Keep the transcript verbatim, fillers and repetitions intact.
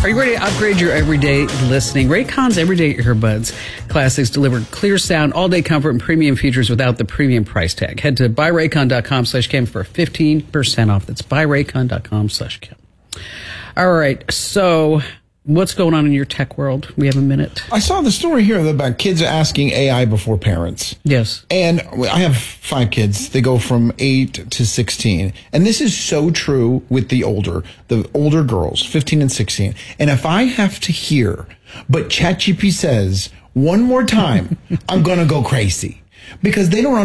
Are you ready to upgrade your everyday listening? Raycon's Everyday Earbuds Classics deliver clear sound, all-day comfort, and premium features without the premium price tag. Head to buyraycon.com slash Kim for fifteen percent off. That's buyraycon.com slash Kim. All right, so what's going on in your tech world? We have a minute. I saw the story here about kids asking A I before parents. Yes. And I have five kids. They go from eight to sixteen. And this is so true with the older, the older girls, fifteen and sixteen. And if I have to hear, but ChatGPT says one more time, I'm going to go crazy because they don't